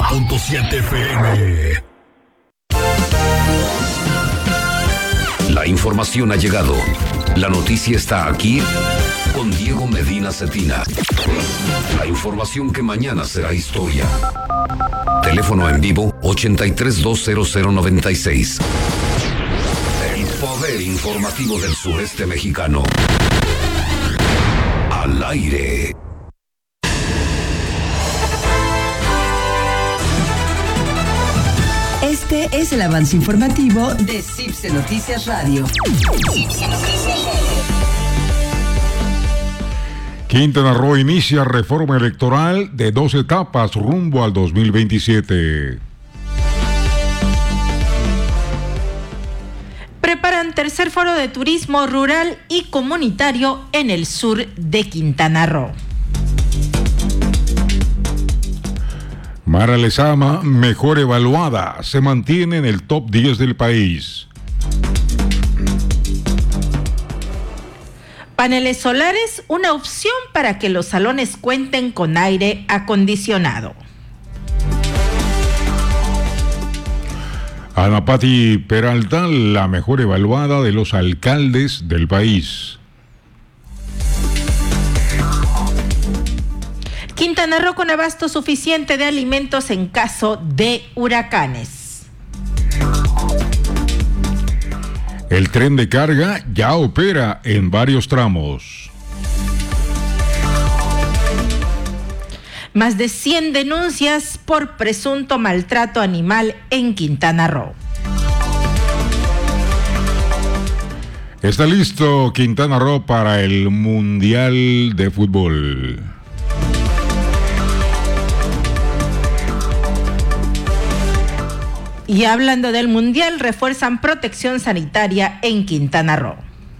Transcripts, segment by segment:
91.7 FM. La información ha llegado. La noticia está aquí con Diego Medina Cetina. La información que mañana será historia. Teléfono en vivo 83-200-96. El poder informativo del sureste mexicano. Al aire. Este es el avance informativo de CIPSE Noticias Radio. Quintana Roo inicia reforma electoral de 2 etapas rumbo al 2027. Preparan tercer foro de turismo rural y comunitario en el sur de Quintana Roo. Mara Lezama, mejor evaluada, se mantiene en el top 10 del país. Paneles solares, una opción para que los salones cuenten con aire acondicionado. Ana Pati Peralta, la mejor evaluada de los alcaldes del país. Quintana Roo con abasto suficiente de alimentos en caso de huracanes. El tren de carga ya opera en varios tramos. Más de 100 denuncias por presunto maltrato animal en Quintana Roo. Está listo Quintana Roo para el Mundial de Fútbol. Y hablando del Mundial, refuerzan protección sanitaria en Quintana Roo.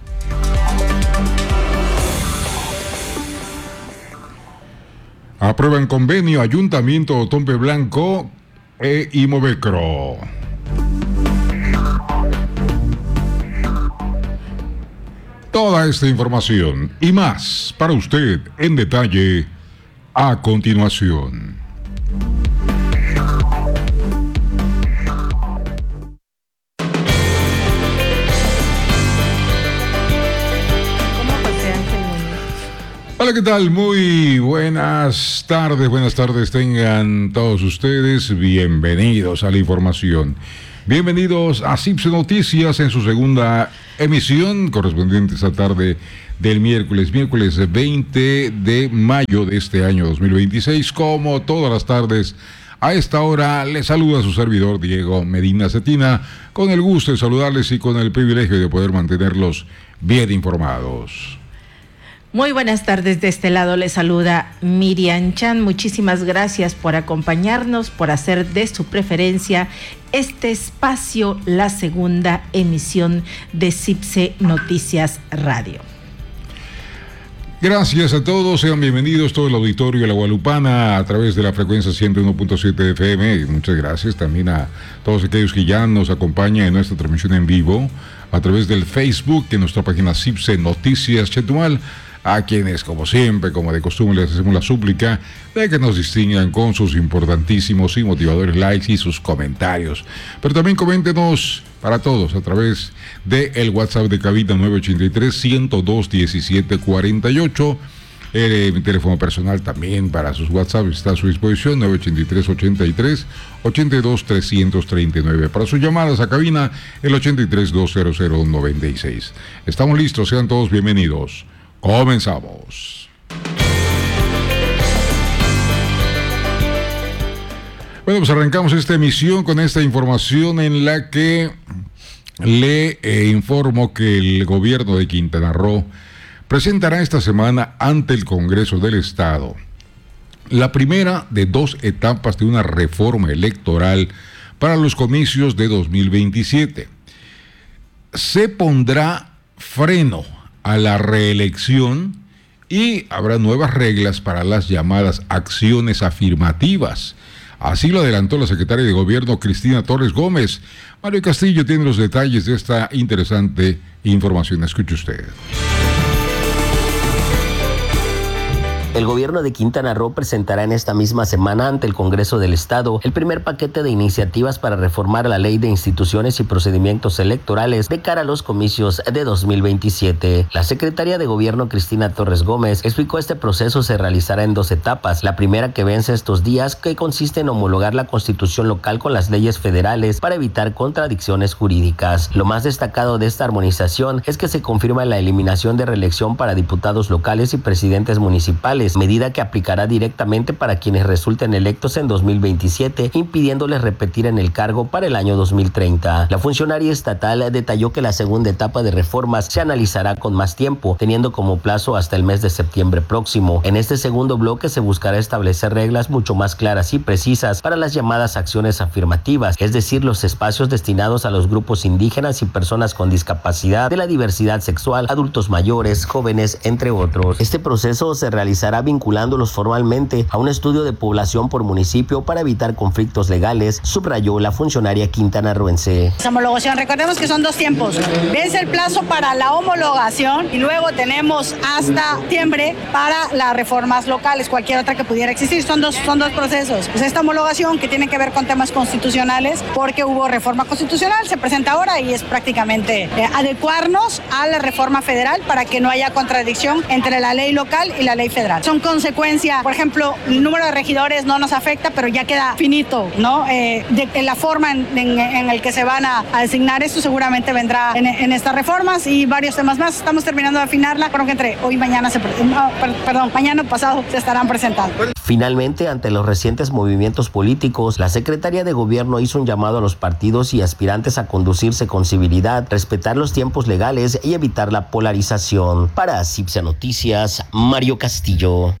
Aprueban convenio Ayuntamiento Otompe Blanco e Imovecro. Toda esta información y más para usted en detalle a continuación. Hola, ¿qué tal? Muy buenas tardes tengan todos ustedes, bienvenidos a la información. Bienvenidos a CIPSE Noticias en su segunda emisión, correspondiente esta tarde del miércoles 20 de mayo de este año 2026. Como todas las tardes, a esta hora les saluda su servidor Diego Medina Cetina, con el gusto de saludarles y con el privilegio de poder mantenerlos bien informados. Muy buenas tardes, de este lado les saluda Miriam Chan. Muchísimas gracias por acompañarnos, por hacer de su preferencia este espacio, la segunda emisión de CIPSE Noticias Radio. Gracias a todos, sean bienvenidos todo el auditorio de La Guadalupana a través de la frecuencia 101.7 FM. Y muchas gracias también a todos aquellos que ya nos acompañan en nuestra transmisión en vivo a través del Facebook, en nuestra página CIPSE Noticias Chetumal. A quienes, como siempre, como de costumbre, les hacemos la súplica de que nos distingan con sus importantísimos y motivadores likes y sus comentarios. Pero también coméntenos para todos a través del WhatsApp de cabina 983-102-1748. Mi teléfono personal también para sus WhatsApp está a su disposición, 983-83-82-339. Para sus llamadas a cabina, el 83-200-96. Estamos listos, sean todos bienvenidos. Comenzamos. Bueno, pues arrancamos esta emisión con esta información en la que le informo que el gobierno de Quintana Roo presentará esta semana ante el Congreso del Estado la primera de 2 etapas de una reforma electoral para los comicios de 2027. Se pondrá freno a la reelección y habrá nuevas reglas para las llamadas acciones afirmativas. Así lo adelantó la secretaria de Gobierno Cristina Torres Gómez. Mario Castillo tiene los detalles de esta interesante información. Escuche usted. El gobierno de Quintana Roo presentará en esta misma semana ante el Congreso del Estado el primer paquete de iniciativas para reformar la Ley de Instituciones y Procedimientos Electorales de cara a los comicios de 2027. La secretaria de Gobierno, Cristina Torres Gómez, explicó este proceso se realizará en 2 etapas. La primera, que vence estos días, que consiste en homologar la Constitución local con las leyes federales para evitar contradicciones jurídicas. Lo más destacado de esta armonización es que se confirma la eliminación de reelección para diputados locales y presidentes municipales, medida que aplicará directamente para quienes resulten electos en 2027, impidiéndoles repetir en el cargo para el año 2030. La funcionaria estatal detalló que la segunda etapa de reformas se analizará con más tiempo, teniendo como plazo hasta el mes de septiembre próximo. En este segundo bloque se buscará establecer reglas mucho más claras y precisas para las llamadas acciones afirmativas, es decir, los espacios destinados a los grupos indígenas y personas con discapacidad, de la diversidad sexual, adultos mayores, jóvenes, entre otros. Este proceso se realizará vinculándolos formalmente a un estudio de población por municipio para evitar conflictos legales, subrayó la funcionaria quintanarroense. Homologación, recordemos que son 2 tiempos. Vence el plazo para la homologación y luego tenemos hasta septiembre para las reformas locales, cualquier otra que pudiera existir. Son dos procesos. Pues esta homologación, que tiene que ver con temas constitucionales, porque hubo reforma constitucional, se presenta ahora y es prácticamente adecuarnos a la reforma federal para que no haya contradicción entre la ley local y la ley federal. Son consecuencia, por ejemplo, el número de regidores no nos afecta, pero ya queda finito, ¿no? De la forma en el que se van a designar esto seguramente vendrá en estas reformas y varios temas más. Estamos terminando de afinarla, creo que entre hoy y mañana mañana o pasado se estarán presentando. Finalmente, ante los recientes movimientos políticos, la secretaria de Gobierno hizo un llamado a los partidos y aspirantes a conducirse con civilidad, respetar los tiempos legales y evitar la polarización. Para CIPSE Noticias, Mario Castillo.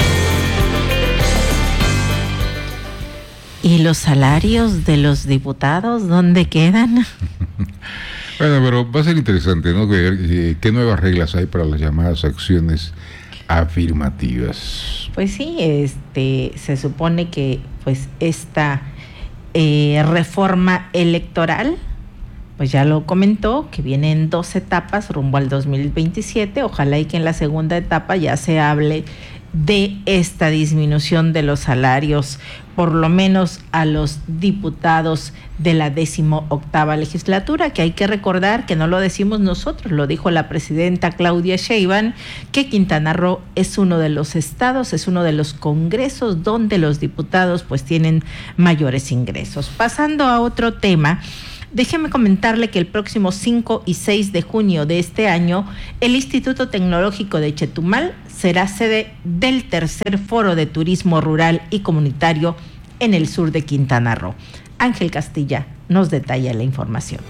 ¿Y los salarios de los diputados dónde quedan? Bueno, pero va a ser interesante, ¿no? Ver qué nuevas reglas hay para las llamadas acciones afirmativas. Pues sí, se supone que pues esta reforma electoral, pues ya lo comentó, que viene en 2 etapas rumbo al 2027. Ojalá y que en la segunda etapa ya se hable de esta disminución de los salarios, por lo menos a los diputados de la 18ª legislatura, que hay que recordar que no lo decimos nosotros, lo dijo la presidenta Claudia Sheinbaum, que Quintana Roo es uno de los estados, es uno de los congresos donde los diputados pues tienen mayores ingresos. Pasando a otro tema, déjeme comentarle que el próximo 5 y 6 de junio de este año, el Instituto Tecnológico de Chetumal será sede del tercer Foro de Turismo Rural y Comunitario en el sur de Quintana Roo. Ángel Castilla nos detalla la información.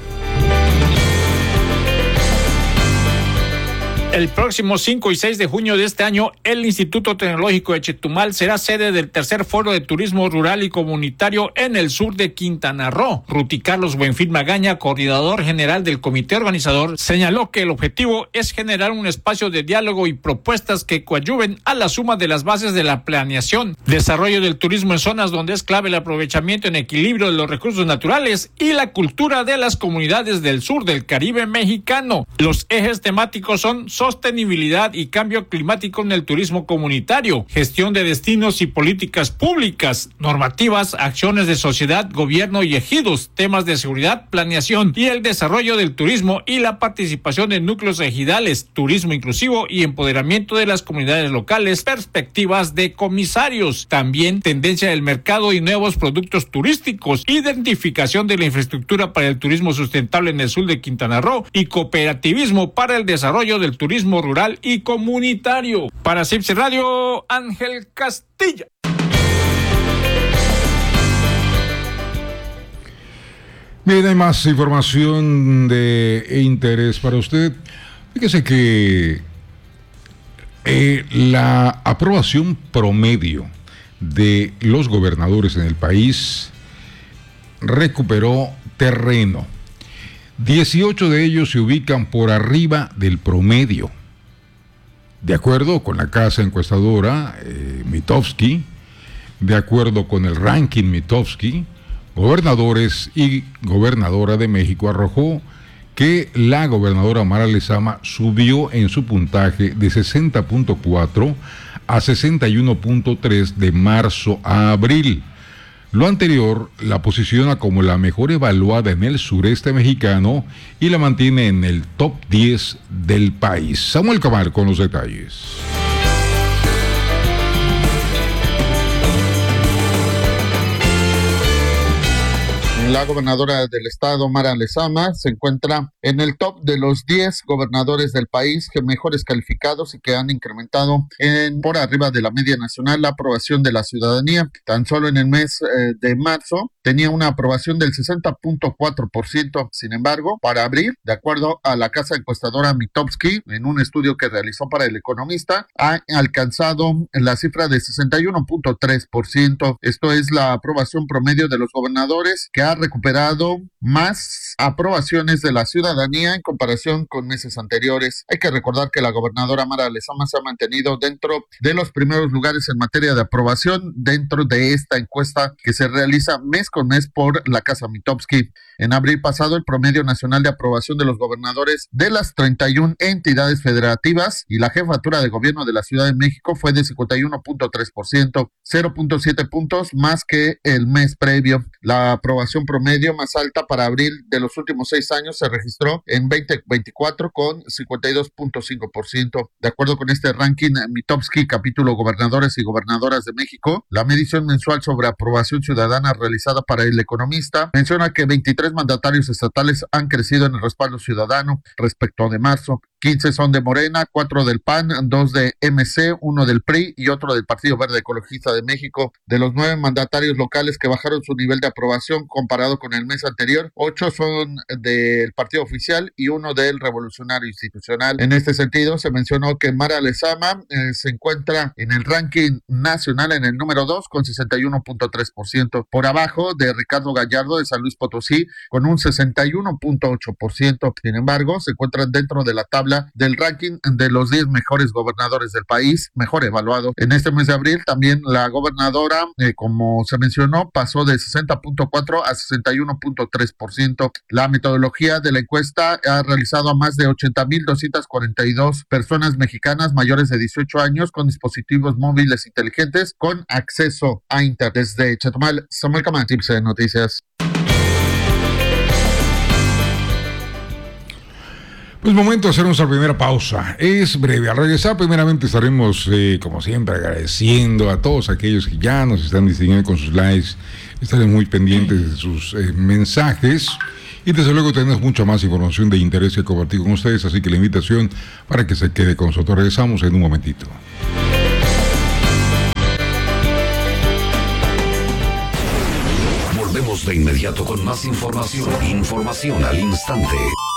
El próximo 5 y 6 de junio de este año, el Instituto Tecnológico de Chetumal será sede del tercer Foro de Turismo Rural y Comunitario en el sur de Quintana Roo. Ruti Carlos Buenfil Magaña, coordinador general del comité organizador, señaló que el objetivo es generar un espacio de diálogo y propuestas que coadyuven a la suma de las bases de la planeación, desarrollo del turismo en zonas donde es clave el aprovechamiento en equilibrio de los recursos naturales y la cultura de las comunidades del sur del Caribe mexicano. Los ejes temáticos son sostenibilidad y cambio climático en el turismo comunitario, gestión de destinos y políticas públicas, normativas, acciones de sociedad, gobierno y ejidos, temas de seguridad, planeación y el desarrollo del turismo y la participación en núcleos ejidales, turismo inclusivo y empoderamiento de las comunidades locales, perspectivas de comisarios, también tendencia del mercado y nuevos productos turísticos, identificación de la infraestructura para el turismo sustentable en el sur de Quintana Roo y cooperativismo para el desarrollo del turismo rural y comunitario. Para CIPSE Radio, Ángel Castilla. Bien, hay más información de interés para usted. Fíjese que la aprobación promedio de los gobernadores en el país recuperó terreno. 18 de ellos se ubican por arriba del promedio. De acuerdo con la casa encuestadora Mitofsky, de acuerdo con el ranking Mitofsky, Gobernadores y Gobernadora de México arrojó que la gobernadora Mara Lezama subió en su puntaje de 60.4 a 61.3 de marzo a abril. Lo anterior la posiciona como la mejor evaluada en el sureste mexicano y la mantiene en el top 10 del país. Samuel Camal con los detalles. La gobernadora del estado, Mara Lezama, se encuentra en el top de los 10 gobernadores del país que mejores calificados y que han incrementado por arriba de la media nacional la aprobación de la ciudadanía. Tan solo en el mes de marzo tenía una aprobación del 60.4%. Sin embargo, para abril, de acuerdo a la casa encuestadora Mitofsky, en un estudio que realizó para El Economista, ha alcanzado la cifra de 61.3%. Esto es la aprobación promedio de los gobernadores, que ha recuperado más aprobaciones de la ciudadanía en comparación con meses anteriores. Hay que recordar que la gobernadora Mara Lezama se ha mantenido dentro de los primeros lugares en materia de aprobación dentro de esta encuesta que se realiza mes con mes por la casa Mitofsky. En abril pasado, el promedio nacional de aprobación de los gobernadores de las 31 entidades federativas y la jefatura de gobierno de la Ciudad de México fue de 51.3%, 0.7 puntos más que el mes previo. La aprobación promedio más alta para abril de los últimos 6 años se registró en 2024 con 52.5%. De acuerdo con este ranking Mitofsky, capítulo Gobernadores y Gobernadoras de México, la medición mensual sobre aprobación ciudadana realizada para El Economista menciona que 23 mandatarios estatales han crecido en el respaldo ciudadano respecto de marzo. 15 son de Morena, 4 del PAN, 2 de MC, 1 del PRI y otro del Partido Verde Ecologista de México. De los 9 mandatarios locales que bajaron su nivel de aprobación comparado con el mes anterior, 8 son del Partido Oficial y 1 del Revolucionario Institucional. En este sentido, se mencionó que Mara Lezama se encuentra en el ranking nacional en el número 2 con 61.3%, por abajo de Ricardo Gallardo de San Luis Potosí con un 61.8%. Sin embargo, se encuentran dentro de la tabla del ranking de los 10 mejores gobernadores del país, mejor evaluado. En este mes de abril también la gobernadora, como se mencionó, pasó de 60.4 a 61.3%. La metodología de la encuesta ha realizado a más de 80,242 personas mexicanas mayores de 18 años con dispositivos móviles inteligentes con acceso a internet. Desde Chetumal, Samuel Camán, Cipse Noticias. Pues momento de hacer nuestra primera pausa. Es breve. Al regresar, primeramente estaremos, como siempre, agradeciendo a todos aquellos que ya nos están distinguiendo con sus likes. Estaremos muy pendientes de sus mensajes. Y desde luego tenemos mucha más información de interés que compartir con ustedes. Así que la invitación para que se quede con nosotros. Regresamos en un momentito. Volvemos de inmediato con más información. Información al instante.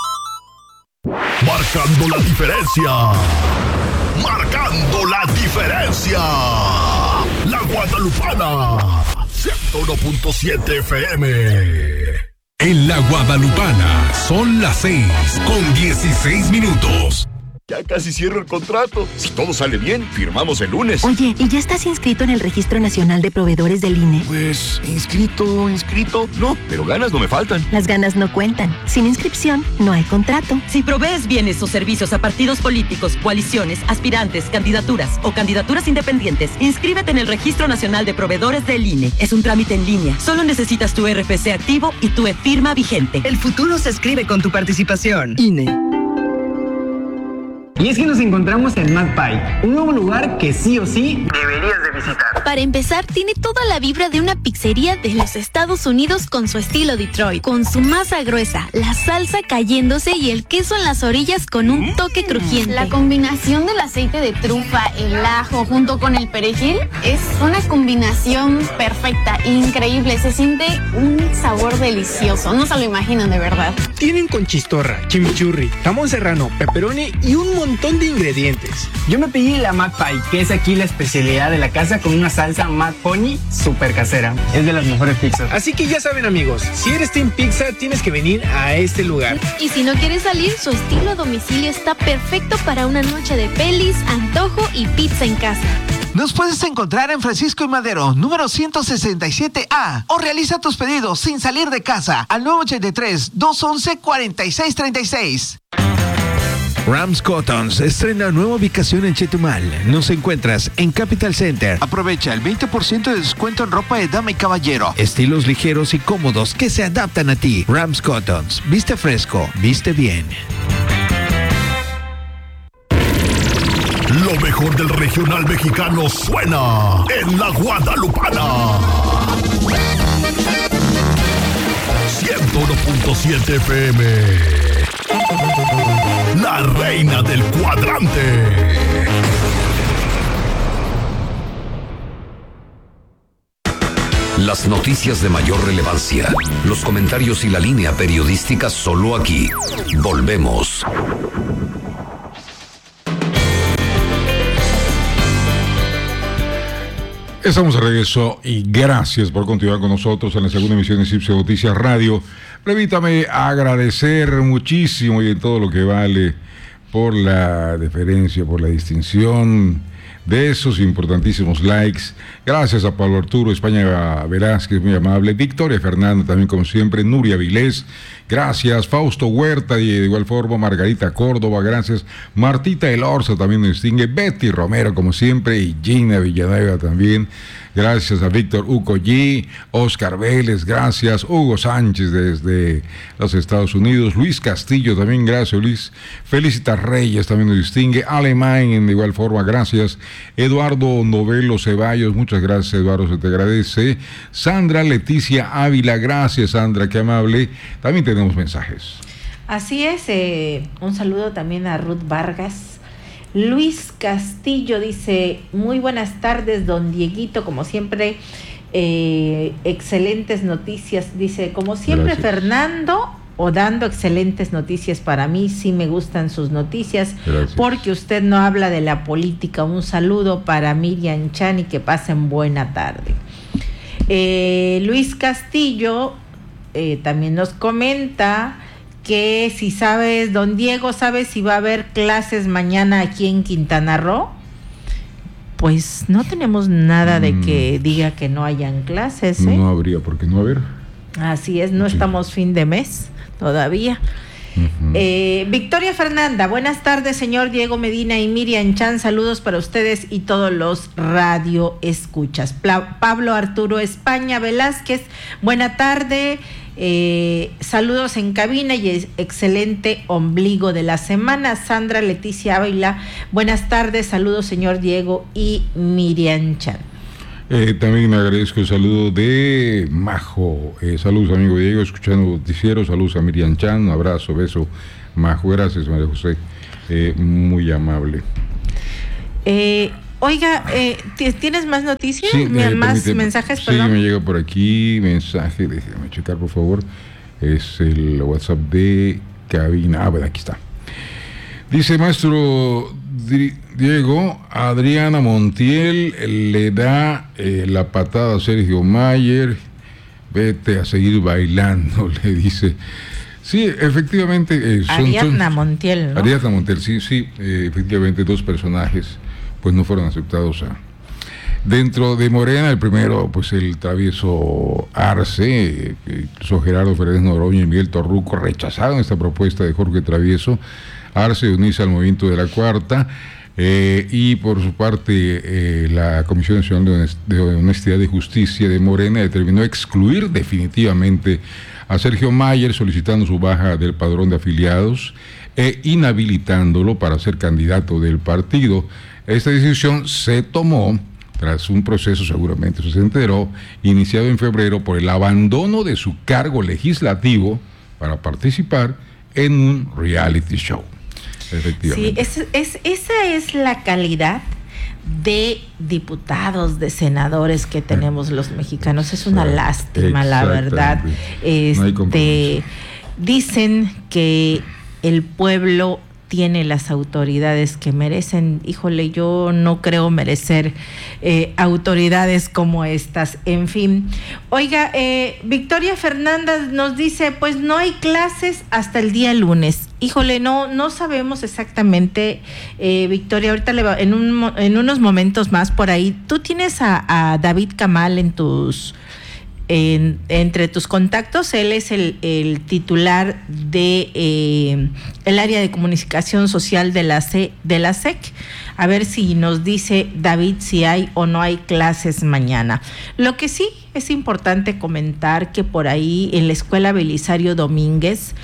Marcando la diferencia. Marcando la diferencia. La Guadalupana. 101.7 FM. En la Guadalupana son las 6:16. Ya casi cierro el contrato. Si todo sale bien, firmamos el lunes. Oye, ¿y ya estás inscrito en el Registro Nacional de Proveedores del INE? Pues, inscrito, no, pero ganas no me faltan. Las ganas no cuentan. Sin inscripción, no hay contrato. Si provees bienes o servicios a partidos políticos, coaliciones, aspirantes, candidaturas o candidaturas independientes, inscríbete en el Registro Nacional de Proveedores del INE. Es un trámite en línea. Solo necesitas tu RFC activo y tu e-firma vigente. El futuro se escribe con tu participación. INE. Y es que nos encontramos en McPie, un nuevo lugar que sí o sí deberías de visitar. Para empezar, tiene toda la vibra de una pizzería de los Estados Unidos con su estilo Detroit, con su masa gruesa, la salsa cayéndose y el queso en las orillas con un toque crujiente. La combinación del aceite de trufa, el ajo junto con el perejil es una combinación perfecta, increíble, se siente un sabor delicioso, no se lo imaginan de verdad. Tienen conchistorra, chimichurri, jamón serrano, pepperoni y un montón de ingredientes. Yo me pedí la McPie, que es aquí la especialidad de la casa con una salsa McPony súper casera. Es de las mejores pizzas. Así que ya saben, amigos, si eres Team Pizza, tienes que venir a este lugar. Y si no quieres salir, su estilo a domicilio está perfecto para una noche de pelis, antojo y pizza en casa. Nos puedes encontrar en Francisco y Madero, número 167A, o realiza tus pedidos sin salir de casa al 983-211-4636. Rams Cottons estrena nueva ubicación en Chetumal. Nos encuentras en Capital Center. Aprovecha el 20% de descuento en ropa de dama y caballero. Estilos ligeros y cómodos que se adaptan a ti. Rams Cottons. Viste fresco, viste bien. Lo mejor del regional mexicano suena en La Guadalupana. 101.7 FM. La reina del cuadrante. Las noticias de mayor relevancia, los comentarios y la línea periodística solo aquí. Volvemos. Estamos de regreso y gracias por continuar con nosotros en la segunda emisión de Cipse Noticias Radio. Permítame agradecer muchísimo y en todo lo que vale por la deferencia, por la distinción de esos importantísimos likes. Gracias a Pablo Arturo España Velázquez, muy amable. Victoria Fernanda, también como siempre. Nuria Vilés, gracias. Fausto Huerta, y de igual forma Margarita Córdoba, gracias. Martita Elorza también nos distingue. Betty Romero, como siempre, y Gina Villanueva también. Gracias a Víctor Ucollí, Oscar Vélez, gracias. Hugo Sánchez desde los Estados Unidos. Luis Castillo también, gracias Luis. Felicitas Reyes también nos distingue. Alemán, de igual forma, gracias. Eduardo Novelo Ceballos, muchas gracias Eduardo, se te agradece. Sandra Leticia Ávila, gracias Sandra, qué amable. También tenemos mensajes. Así es, un saludo también a Ruth Vargas. Luis Castillo dice, muy buenas tardes, don Dieguito, como siempre, excelentes noticias, dice, como siempre, gracias. Fernando, o dando excelentes noticias para mí, sí me gustan sus noticias, gracias. Porque usted no habla de la política. Un saludo para Miriam Chan y que pasen buena tarde. Luis Castillo también nos comenta que si sabes, don Diego, ¿sabes si va a haber clases mañana aquí en Quintana Roo? Pues no tenemos nada de que diga que no hayan clases, ¿eh? No habría por qué no haber. Así es, no estamos fin de mes todavía. Victoria Fernanda, buenas tardes, señor Diego Medina y Miriam Chan, saludos para ustedes y todos los radio escuchas. Pablo Arturo España Velázquez, buena tarde. Saludos en cabina y excelente ombligo de la semana. Sandra Leticia Ávila, buenas tardes, saludos señor Diego y Miriam Chan. También agradezco el saludo de Majo, saludos amigo Diego, escuchando noticiero, saludos a Miriam Chan, un abrazo, beso Majo, gracias María José, muy amable. Oiga, ¿tienes más noticias? Sí, ¿Más mensajes? Perdón. Sí, me llega por aquí, mensaje, déjame checar por favor, es el WhatsApp de cabina, bueno, aquí está. Dice maestro Diego, Adriana Montiel le da la patada a Sergio Mayer, vete a seguir bailando, le dice. Sí, efectivamente. Ariadna Montiel, ¿no? Ariadna Montiel, sí, efectivamente dos personajes pues no fueron aceptados dentro de Morena. El primero, pues el travieso Arce, incluso Gerardo Fernández Noroña y Miguel Torruco rechazaron esta propuesta de Jorge Travieso. Arce unirse al movimiento de la Cuarta, y por su parte la Comisión Nacional de Honestidad y Justicia de Morena determinó excluir definitivamente a Sergio Mayer, solicitando su baja del padrón de afiliados e inhabilitándolo para ser candidato del partido. Esta decisión se tomó tras un proceso, seguramente se enteró, iniciado en febrero por el abandono de su cargo legislativo para participar en un reality show. Efectivamente. Sí, esa es la calidad de diputados, de senadores que tenemos los mexicanos. Es una lástima, la verdad. No dicen que el pueblo tiene las autoridades que merecen. Híjole, yo no creo merecer autoridades como estas. En fin. Oiga, Victoria Fernández nos dice, pues no hay clases hasta el día lunes. Híjole, no sabemos exactamente, Victoria, ahorita en unos momentos más por ahí. ¿Tú tienes a David Camal en tus entre tus contactos. Él es el titular de el área de comunicación social de la SEC. A ver si nos dice David si hay o no hay clases mañana. Lo que sí es importante comentar que por ahí en la escuela Belisario Domínguez,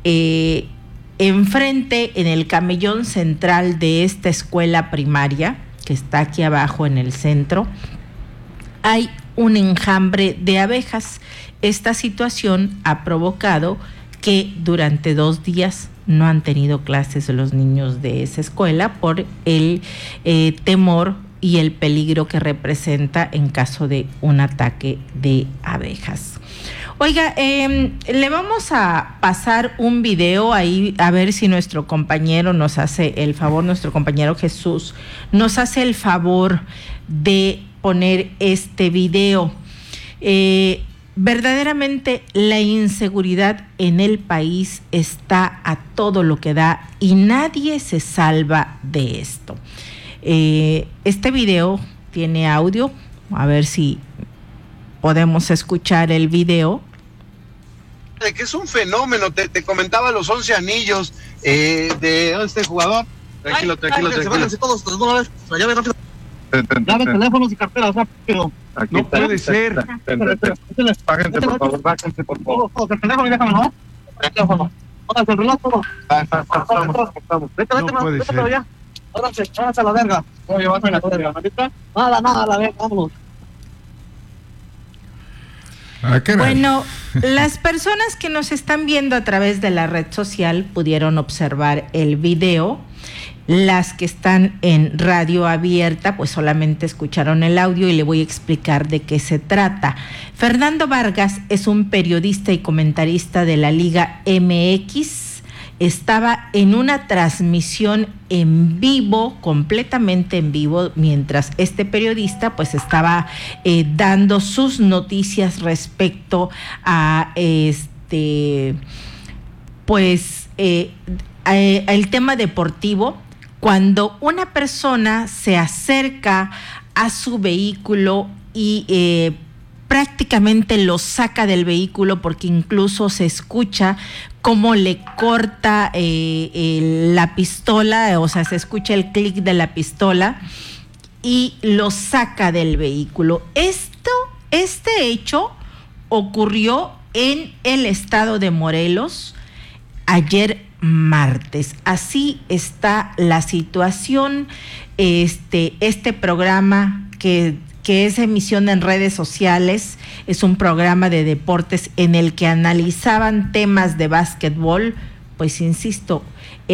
enfrente, en el camellón central de esta escuela primaria, que está aquí abajo en el centro, hay un enjambre de abejas. Esta situación ha provocado que durante 2 días no han tenido clases los niños de esa escuela por el temor y el peligro que representa en caso de un ataque de abejas. Oiga, le vamos a pasar un video ahí a ver si nuestro compañero nos hace el favor, nuestro compañero Jesús, nos hace el favor de poner este video. Verdaderamente la inseguridad en el país está a todo lo que da y nadie se salva de esto. Este video tiene audio, a ver si podemos escuchar el video. De que es un fenómeno, te comentaba los 11 anillos de este jugador. Tranquilo. Todos de una vez, ya ve rápido. Dame teléfonos y carteras rápido. No puede ser. Bájense, por favor, bájense, por favor. El teléfono y déjame, ¿no? El teléfono. Pónganse el reloj, todo. Vete, ya. Ahora a la verga. Oye, vas a la verga, ¿ahorita? Nada, a la verga, vámonos. Bueno, las personas que nos están viendo a través de la red social pudieron observar el video. Las que están en radio abierta, pues solamente escucharon el audio y le voy a explicar de qué se trata. Fernando Vargas es un periodista y comentarista de la Liga MX. Estaba en una transmisión en vivo, completamente en vivo, mientras este periodista pues estaba dando sus noticias respecto a el tema deportivo. Cuando una persona se acerca a su vehículo y prácticamente lo saca del vehículo, porque incluso se escucha cómo le corta la pistola, o sea, se escucha el clic de la pistola y lo saca del vehículo. Este hecho ocurrió en el estado de Morelos ayer martes. Así está la situación. Este programa que es emisión en redes sociales, es un programa de deportes en el que analizaban temas de básquetbol. Pues insisto,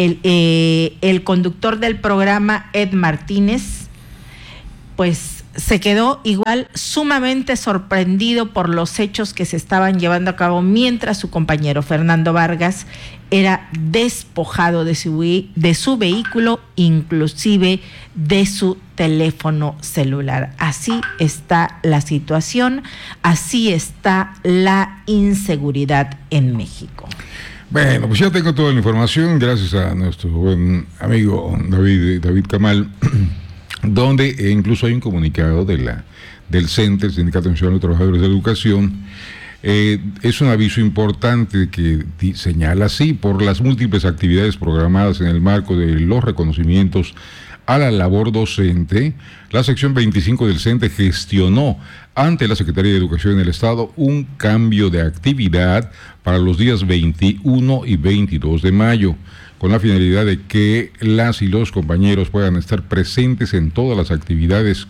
el conductor del programa, Ed Martínez, pues se quedó igual sumamente sorprendido por los hechos que se estaban llevando a cabo mientras su compañero Fernando Vargas era despojado de su vehículo, inclusive de su teléfono celular. Así está la situación, así está la inseguridad en México. Bueno, pues ya tengo toda la información, gracias a nuestro buen amigo David Camal, donde incluso hay un comunicado del CENTE, el Sindicato Nacional de Trabajadores de Educación. Es un aviso importante que señala así: por las múltiples actividades programadas en el marco de los reconocimientos a la labor docente, la sección 25 del CENTE gestionó ante la Secretaría de Educación del Estado un cambio de actividad para los días 21 y 22 de mayo, con la finalidad de que las y los compañeros puedan estar presentes en todas las actividades,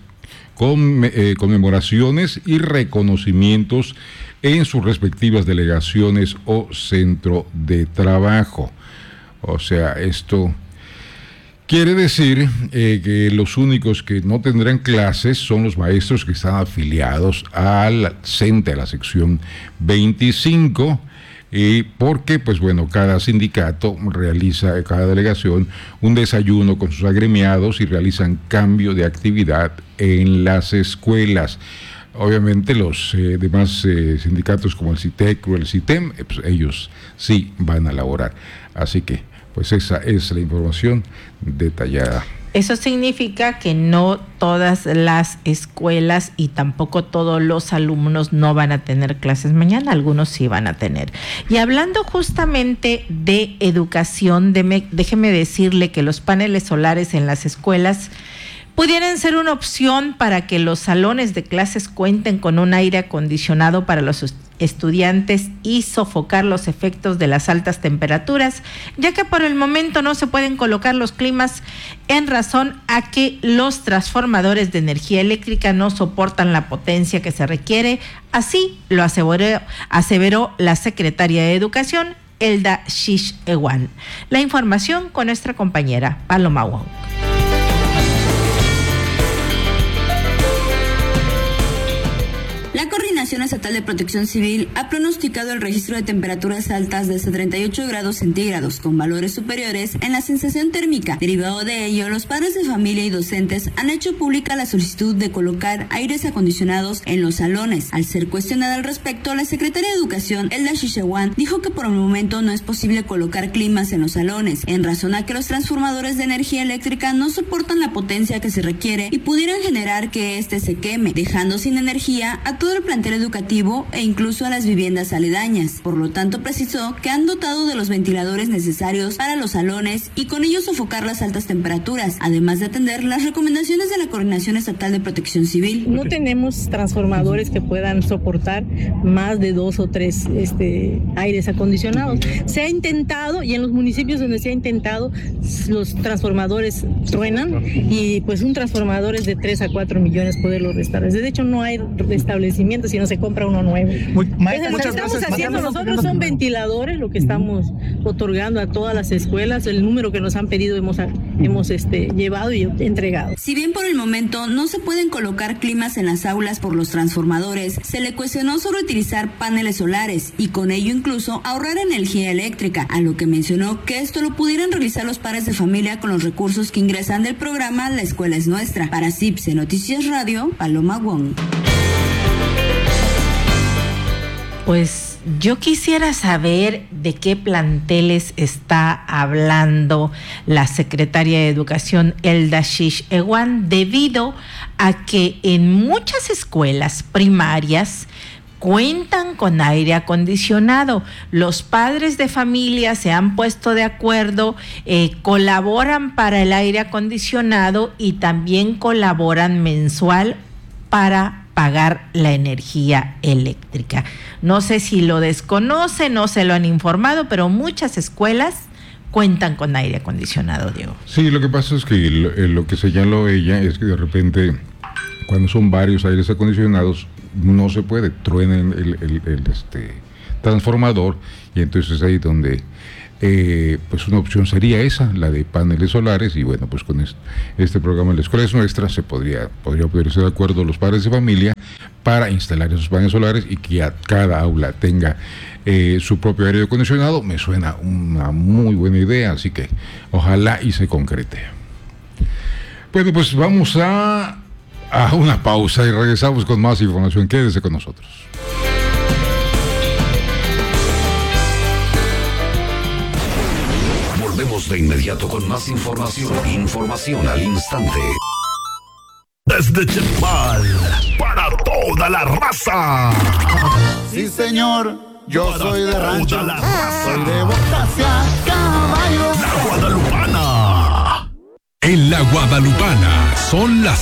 conmemoraciones y reconocimientos en sus respectivas delegaciones o centro de trabajo. O sea, esto quiere decir que los únicos que no tendrán clases son los maestros que están afiliados al CENTE, a la sección 25, porque, pues bueno, cada sindicato realiza, cada delegación, un desayuno con sus agremiados y realizan cambio de actividad en las escuelas. Obviamente los demás sindicatos como el CITEC o el CITEM, pues ellos sí van a laborar. Así que, pues esa es la información detallada. Eso significa que no todas las escuelas y tampoco todos los alumnos no van a tener clases mañana, algunos sí van a tener. Y hablando justamente de educación, déjeme decirle que los paneles solares en las escuelas pudieran ser una opción para que los salones de clases cuenten con un aire acondicionado para los estudiantes y sofocar los efectos de las altas temperaturas, ya que por el momento no se pueden colocar los climas en razón a que los transformadores de energía eléctrica no soportan la potencia que se requiere. Así lo aseveró la secretaria de Educación, Elda Shish Ewan. La información con nuestra compañera Paloma Wong. La Coordinación Estatal de Protección Civil ha pronosticado el registro de temperaturas altas de hasta 38 grados centígrados, con valores superiores en la sensación térmica. Derivado de ello, los padres de familia y docentes han hecho pública la solicitud de colocar aires acondicionados en los salones. Al ser cuestionada al respecto, la secretaria de Educación, Elda Shishewan, dijo que por el momento no es posible colocar climas en los salones, en razón a que los transformadores de energía eléctrica no soportan la potencia que se requiere y pudieran generar que éste se queme, dejando sin energía a todo el plantel educativo e incluso a las viviendas aledañas. Por lo tanto, precisó que han dotado de los ventiladores necesarios para los salones y con ello sofocar las altas temperaturas, además de atender las recomendaciones de la Coordinación Estatal de Protección Civil. No tenemos transformadores que puedan soportar más de 2 o 3 aires acondicionados. Se ha intentado, y en los municipios donde se ha intentado, los transformadores truenan y pues un transformador es de 3 a 4 millones poderlo restablecer. De hecho, no hay restablecimiento si no se compra uno nuevo. Entonces, lo que estamos haciendo nosotros son ventiladores, lo que estamos otorgando a todas las escuelas, el número que nos han pedido hemos llevado y entregado. Si bien por el momento no se pueden colocar climas en las aulas por los transformadores, se le cuestionó sobre utilizar paneles solares y con ello incluso ahorrar energía eléctrica, a lo que mencionó que esto lo pudieran realizar los padres de familia con los recursos que ingresan del programa La Escuela es Nuestra. Para CIPSE Noticias Radio, Paloma Wong. Pues yo quisiera saber de qué planteles está hablando la secretaria de Educación, Elda Shish Ewan, debido a que en muchas escuelas primarias cuentan con aire acondicionado. Los padres de familia se han puesto de acuerdo, colaboran para el aire acondicionado y también colaboran mensual para pagar la energía eléctrica. No sé si lo desconocen, no se lo han informado, pero muchas escuelas cuentan con aire acondicionado, Diego. Sí, lo que pasa es que lo que señaló ella es que de repente, cuando son varios aires acondicionados, no se puede, truena el transformador, y entonces ahí donde pues una opción sería esa, la de paneles solares, y bueno, pues con este programa La Escuela es Nuestra se podría ponerse de acuerdo los padres de familia para instalar esos paneles solares y que cada aula tenga su propio aire acondicionado. Me suena una muy buena idea, así que ojalá y se concrete. Bueno, pues vamos a una pausa y regresamos con más información. Quédese con nosotros. Volvemos de inmediato con más información. Información al instante. Desde Chetumal, para toda la raza. Sí, señor, yo soy de rancho. Toda la raza. Soy de Bocasia, caballo. La Guadalupana. En la Guadalupana son las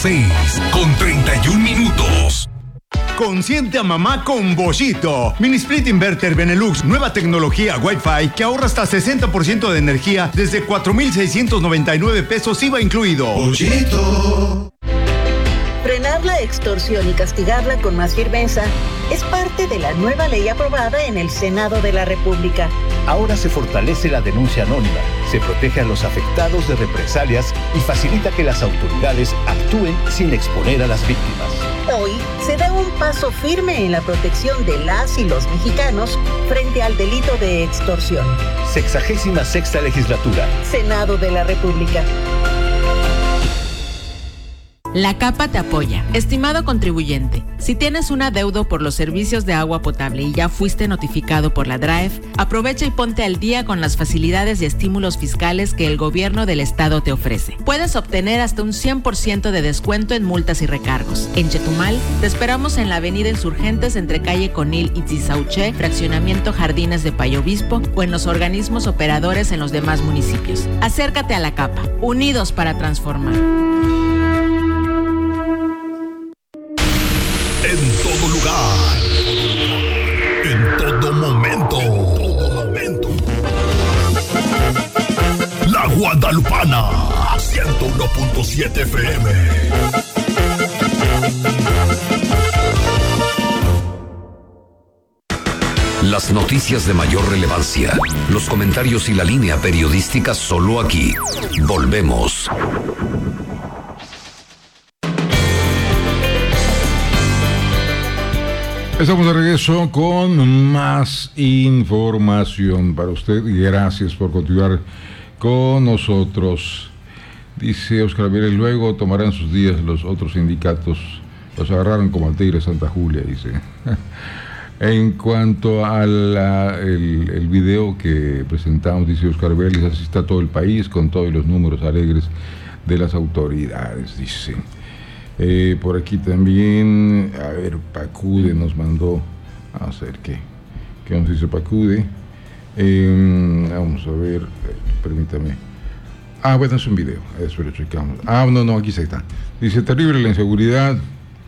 6:31. Consiente a mamá con Bollito. Mini Split Inverter Benelux, nueva tecnología Wi-Fi que ahorra hasta 60% de energía desde 4,699 pesos IVA incluido. Bollito. Frenar la extorsión y castigarla con más firmeza es parte de la nueva ley aprobada en el Senado de la República. Ahora se fortalece la denuncia anónima, se protege a los afectados de represalias y facilita que las autoridades actúen sin exponer a las víctimas. Hoy se da un paso firme en la protección de las y los mexicanos frente al delito de extorsión. 66ª legislatura. Senado de la República. La Capa te apoya. Estimado contribuyente, si tienes un adeudo por los servicios de agua potable y ya fuiste notificado por la DRAEF, aprovecha y ponte al día con las facilidades y estímulos fiscales que el gobierno del estado te ofrece. Puedes obtener hasta un 100% de descuento en multas y recargos. En Chetumal, te esperamos en la avenida Insurgentes entre calle Conil y Tizauché, fraccionamiento Jardines de Payo Obispo, o en los organismos operadores en los demás municipios. Acércate a la Capa, unidos para transformar. En todo lugar, en todo momento. La Guadalupana, 101.7 FM. Las noticias de mayor relevancia, los comentarios y la línea periodística solo aquí. Volvemos. Estamos de regreso con más información para usted y gracias por continuar con nosotros. Dice Oscar Vélez, luego tomarán sus días los otros sindicatos, los agarraron como al Tigre Santa Julia, dice. En cuanto al video que presentamos, dice Oscar Vélez, así está todo el país con todos los números alegres de las autoridades, dice. Por aquí también, a ver, Pacude nos mandó, a ver qué nos dice Pacude. Vamos a ver, permítame. Bueno, es un video, eso lo checamos. No, aquí está. Dice, terrible la inseguridad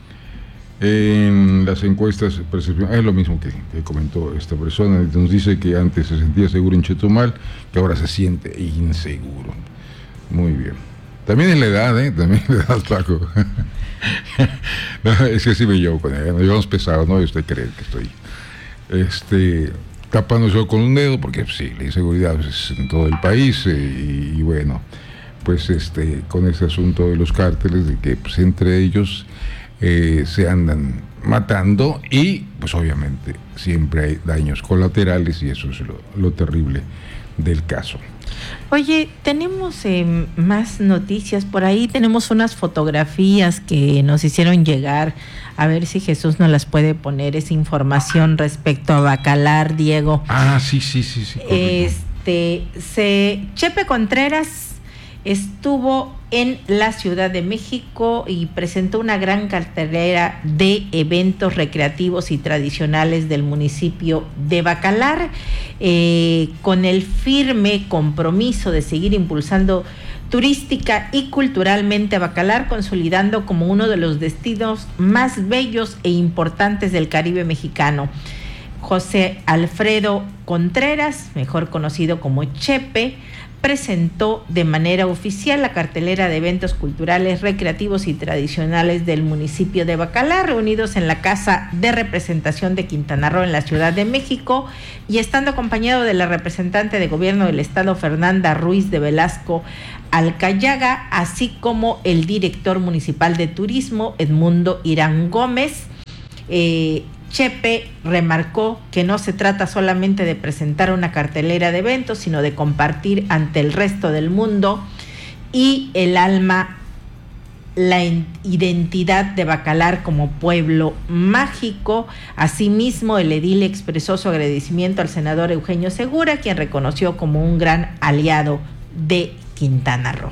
en las encuestas, es lo mismo que comentó esta persona. Nos dice que antes se sentía seguro en Chetumal, que ahora se siente inseguro. Muy bien. También es la edad, también es la edad, Paco. No, es que sí me llevo con ella, nos llevamos pesados, ¿no? Y usted cree que estoy tapando yo con un dedo, porque sí, la inseguridad es en todo el país, y bueno, pues con este asunto de los cárteles, de que pues entre ellos se andan matando, y pues obviamente siempre hay daños colaterales, y eso es lo terrible del caso. Oye, tenemos más noticias por ahí, tenemos unas fotografías que nos hicieron llegar, a ver si Jesús nos las puede poner, esa información respecto a Bacalar, Diego. Sí. Chepe Contreras estuvo en la Ciudad de México y presentó una gran cartelera de eventos recreativos y tradicionales del municipio de Bacalar, con el firme compromiso de seguir impulsando turística y culturalmente a Bacalar, consolidando como uno de los destinos más bellos e importantes del Caribe mexicano. José Alfredo Contreras, mejor conocido como Chepe, presentó de manera oficial la cartelera de eventos culturales, recreativos y tradicionales del municipio de Bacalar, reunidos en la Casa de Representación de Quintana Roo en la Ciudad de México, y estando acompañado de la representante de gobierno del estado, Fernanda Ruiz de Velasco Alcayaga, así como el director municipal de turismo, Edmundo Irán Gómez. Chepe remarcó que no se trata solamente de presentar una cartelera de eventos, sino de compartir ante el resto del mundo y el alma, la identidad de Bacalar como pueblo mágico. Asimismo, el edil expresó su agradecimiento al senador Eugenio Segura, quien reconoció como un gran aliado de Quintana Roo.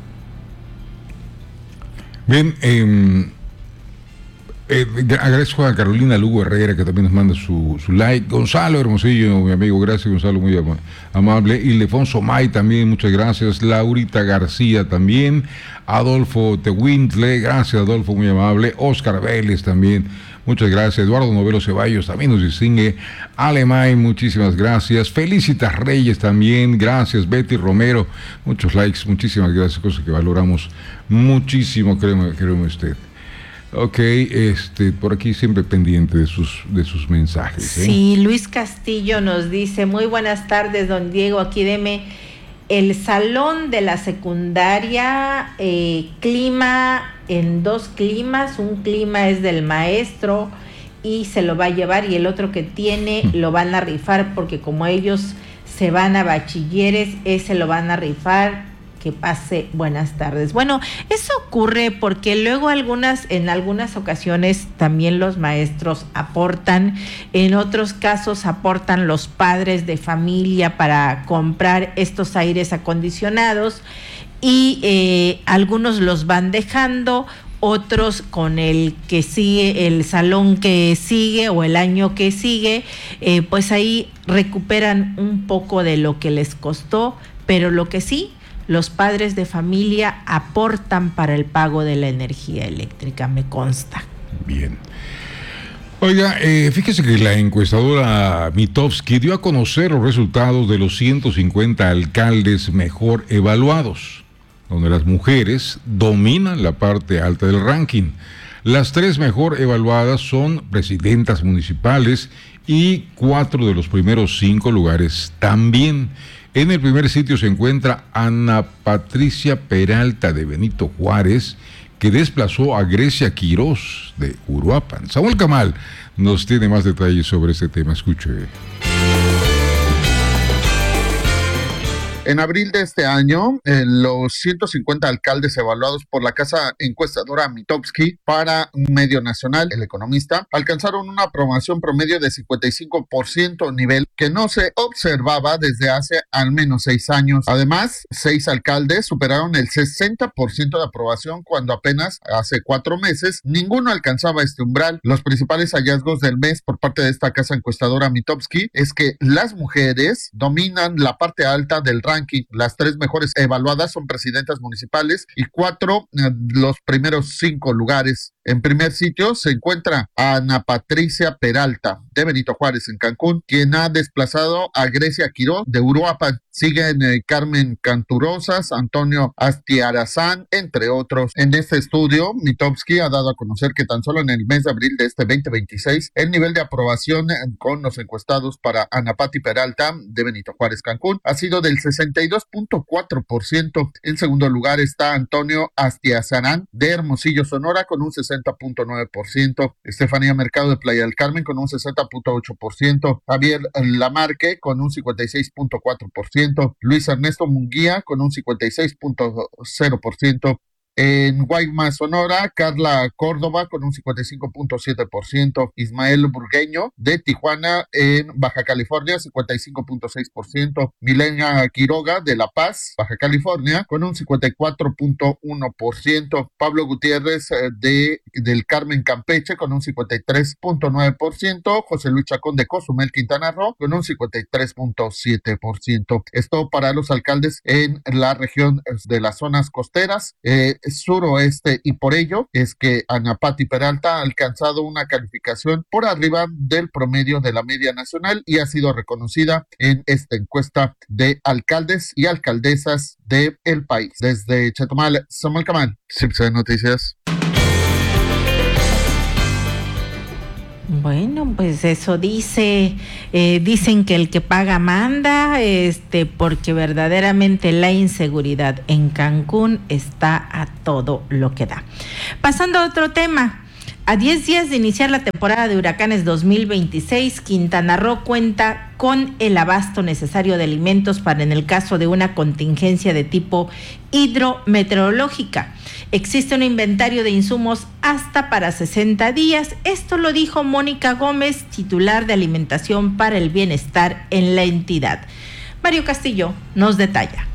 Bien, agradezco a Carolina Lugo Herrera, que también nos manda su like. Gonzalo Hermosillo, mi amigo, gracias Gonzalo, muy amable. Ildefonso May también, muchas gracias. Laurita García también. Adolfo Tewintle, gracias Adolfo, muy amable. Oscar Vélez también, muchas gracias. Eduardo Novelo Ceballos también nos distingue. Alemay, muchísimas gracias. Felicitas Reyes también, gracias. Betty Romero, muchos likes, muchísimas gracias, cosas que valoramos muchísimo, créeme usted. Ok, por aquí siempre pendiente de sus mensajes. Sí, Luis Castillo nos dice, muy buenas tardes, don Diego, aquí deme el salón de la secundaria, clima en 2 climas, un clima es del maestro y se lo va a llevar, y el otro que tiene lo van a rifar, porque como ellos se van a bachilleres, ese lo van a rifar, Que pase buenas tardes. Bueno, eso ocurre porque luego en algunas ocasiones también los maestros aportan, en otros casos aportan los padres de familia para comprar estos aires acondicionados y algunos los van dejando, otros con el que sigue, el salón que sigue o el año que sigue, pues ahí recuperan un poco de lo que les costó, pero lo que sí, los padres de familia aportan para el pago de la energía eléctrica, me consta. Bien. Oiga, fíjese que la encuestadora Mitofsky dio a conocer los resultados de los 150 alcaldes mejor evaluados, donde las mujeres dominan la parte alta del ranking. Las 3 mejor evaluadas son presidentas municipales y 4 de los primeros 5 lugares también. En el primer sitio se encuentra Ana Patricia Peralta de Benito Juárez, que desplazó a Grecia Quirós de Uruapan. Samuel Camal nos tiene más detalles sobre este tema. Escuche. En abril de este año, los 150 alcaldes evaluados por la casa encuestadora Mitofsky para un medio nacional, El Economista, alcanzaron una aprobación promedio de 55%, nivel que no se observaba desde hace al menos 6 años. Además, 6 alcaldes superaron el 60% de aprobación cuando apenas hace 4 meses ninguno alcanzaba este umbral. Los principales hallazgos del mes por parte de esta casa encuestadora Mitofsky es que las mujeres dominan la parte alta del ranking. Las 3 mejores evaluadas son presidentas municipales y 4 los primeros 5 lugares. En primer sitio se encuentra Ana Patricia Peralta de Benito Juárez en Cancún, quien ha desplazado a Grecia Quirós de Uruapan. Siguen Carmen Canturosas, Antonio Astiarazán, entre otros. En este estudio, Mitofsky ha dado a conocer que tan solo en el mes de abril de este 2026, el nivel de aprobación con los encuestados para Ana Pati Peralta de Benito Juárez Cancún ha sido del 62.4%. En segundo lugar está Antonio Astiarazán de Hermosillo, Sonora, con un 60.9%. Estefanía Mercado de Playa del Carmen con un 60.8%. Javier Lamarque con un 56.4%. Luis Ernesto Munguía con un 56.0%. En Guaymas, Sonora, Carla Córdoba con un 55.7%, Ismael Burgueño de Tijuana en Baja California, 55.6%, Milena Quiroga de La Paz, Baja California, con un 54.1%, Pablo Gutiérrez del Carmen, Campeche, con un 53.9%, José Luis Chacón de Cozumel, Quintana Roo, con un 53.7%. Esto para los alcaldes en la región de las zonas costeras, suroeste, y por ello es que Ana Pati Peralta ha alcanzado una calificación por arriba del promedio de la media nacional y ha sido reconocida en esta encuesta de alcaldes y alcaldesas del país. Desde Chetumal, Samuel Camal, CIPSE Noticias. Bueno, pues eso dicen que el que paga manda, porque verdaderamente la inseguridad en Cancún está a todo lo que da. Pasando a otro tema. A 10 días de iniciar la temporada de huracanes 2026, Quintana Roo cuenta con el abasto necesario de alimentos para en el caso de una contingencia de tipo hidrometeorológica. Existe un inventario de insumos hasta para 60 días. Esto lo dijo Mónica Gómez, titular de Alimentación para el Bienestar en la entidad. Mario Castillo nos detalla.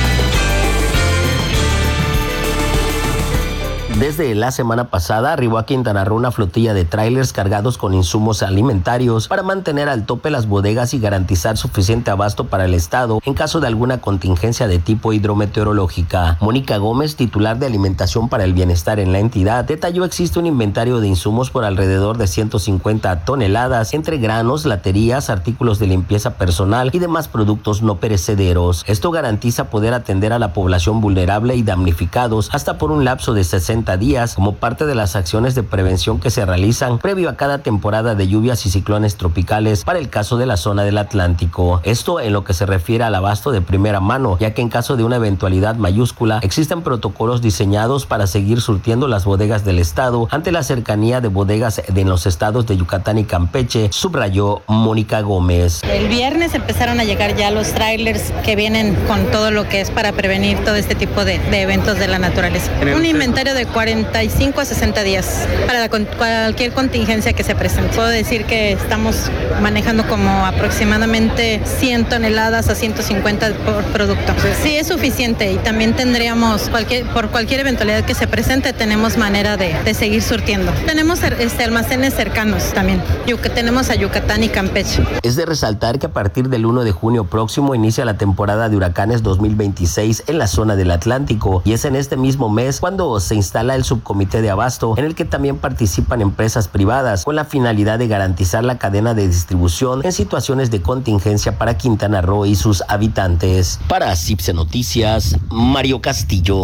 Desde la semana pasada arribó a Quintana Roo una flotilla de tráilers cargados con insumos alimentarios para mantener al tope las bodegas y garantizar suficiente abasto para el estado en caso de alguna contingencia de tipo hidrometeorológica. Mónica Gómez, titular de Alimentación para el Bienestar en la entidad, detalló existe un inventario de insumos por alrededor de 150 toneladas entre granos, laterías, artículos de limpieza personal y demás productos no perecederos. Esto garantiza poder atender a la población vulnerable y damnificados hasta por un lapso de 60 60 días como parte de las acciones de prevención que se realizan previo a cada temporada de lluvias y ciclones tropicales para el caso de la zona del Atlántico. Esto en lo que se refiere al abasto de primera mano, ya que en caso de una eventualidad mayúscula existen protocolos diseñados para seguir surtiendo las bodegas del estado ante la cercanía de bodegas en los estados de Yucatán y Campeche, subrayó Mónica Gómez. El viernes empezaron a llegar ya los trailers que vienen con todo lo que es para prevenir todo este tipo de eventos de la naturaleza. Un inventario de 45 a 60 días para cualquier contingencia que se presente. Puedo decir que estamos manejando como aproximadamente 100 toneladas a 150 por producto. Sí es suficiente y también tendríamos, por cualquier eventualidad que se presente, tenemos manera de seguir surtiendo. Tenemos almacenes cercanos también. Tenemos a Yucatán y Campeche. Es de resaltar que a partir del 1 de junio próximo inicia la temporada de huracanes 2026 en la zona del Atlántico y es en este mismo mes cuando se instala el subcomité de abasto en el que también participan empresas privadas con la finalidad de garantizar la cadena de distribución en situaciones de contingencia para Quintana Roo y sus habitantes. Para CIPSE Noticias, Mario Castillo.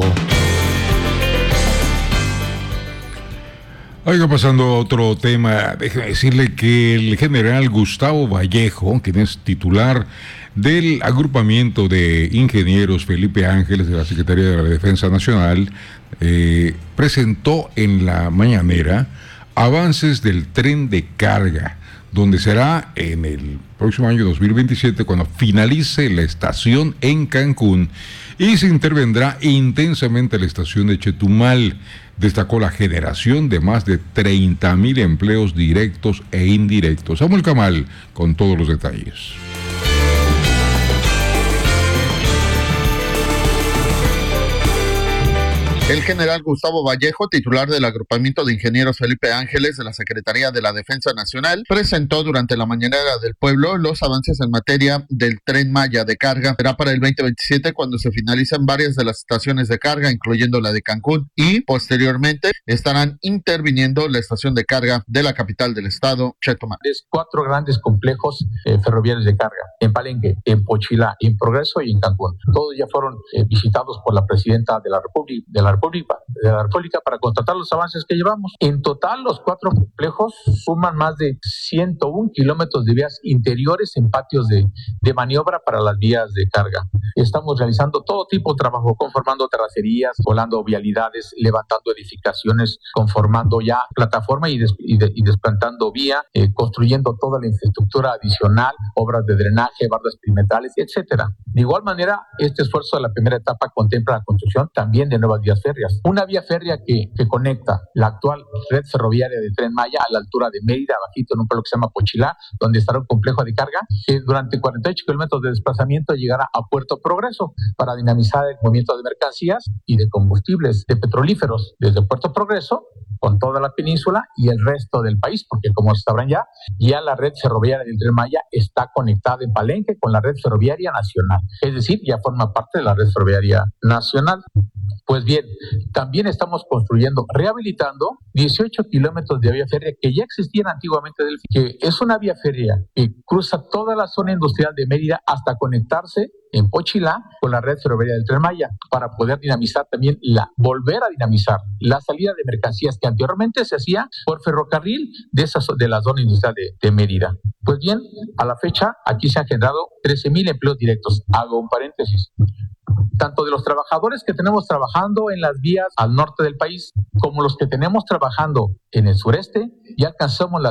Oiga, pasando a otro tema, déjeme decirle que el general Gustavo Vallejo, quien es titular del agrupamiento de ingenieros Felipe Ángeles de la Secretaría de la Defensa Nacional, presentó en la mañanera avances del tren de carga, donde será en el próximo año 2027 cuando finalice la estación en Cancún y se intervendrá intensamente la estación de Chetumal. Destacó la generación de más de 30,000 empleos directos e indirectos. Samuel Camal con todos los detalles. El general Gustavo Vallejo, titular del agrupamiento de ingenieros Felipe Ángeles de la Secretaría de la Defensa Nacional, presentó durante la mañanera del pueblo los avances en materia del Tren Maya de carga. Será para el 2027 cuando se finalicen varias de las estaciones de carga, incluyendo la de Cancún, y posteriormente estarán interviniendo la estación de carga de la capital del estado, Chetumal. 4 grandes complejos ferroviarios de carga, en Palenque, en Pochilá, en Progreso y en Cancún. Todos ya fueron visitados por la presidenta de la República para constatar los avances que llevamos. En total, los 4 complejos suman más de 101 kilómetros de vías interiores en patios de maniobra para las vías de carga. Estamos realizando todo tipo de trabajo, conformando terracerías, volando vialidades, levantando edificaciones, conformando ya plataforma y desplantando vía, construyendo toda la infraestructura adicional, obras de drenaje, bardas perimetrales, etcétera. De igual manera, este esfuerzo de la primera etapa contempla la construcción también de nuevas vías férreas. Una vía férrea que conecta la actual red ferroviaria de Tren Maya a la altura de Mérida, abajito en un pueblo que se llama Pochilá, donde estará un complejo de carga, que durante 48 kilómetros de desplazamiento llegará a Puerto Progreso para dinamizar el movimiento de mercancías y de combustibles, de petrolíferos, desde Puerto Progreso con toda la península y el resto del país, porque como sabrán ya la red ferroviaria del Tren Maya está conectada en Palenque con la red ferroviaria nacional, es decir, ya forma parte de la red ferroviaria nacional. Pues bien, también estamos construyendo, rehabilitando 18 kilómetros de vía férrea que ya existían antiguamente que es una vía férrea que cruza toda la zona industrial de Mérida hasta conectarse en Pochilá con la red ferroviaria del Tren Maya para poder dinamizar también volver a dinamizar la salida de mercancías que anteriormente se hacía por ferrocarril de la zona industrial de Mérida. Pues bien, a la fecha aquí se han generado 13,000 empleos directos. Hago un paréntesis. Tanto de los trabajadores que tenemos trabajando en las vías al norte del país como los que tenemos trabajando en el sureste, ya alcanzamos las